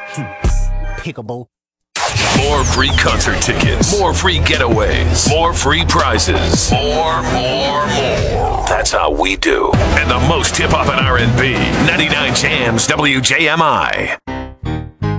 Pickable. More free concert tickets. More free getaways. More free prizes. More. That's how we do. And the most hip-hop and R&B. 99 Jams WJMI.